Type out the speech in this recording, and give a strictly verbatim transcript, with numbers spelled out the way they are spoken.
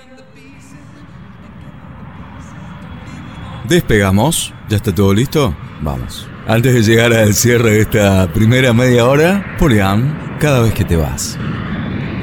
Despegamos. ¿Ya está todo listo? Vamos. Antes de llegar al cierre de esta primera media hora, Poliam, cada vez que te vas.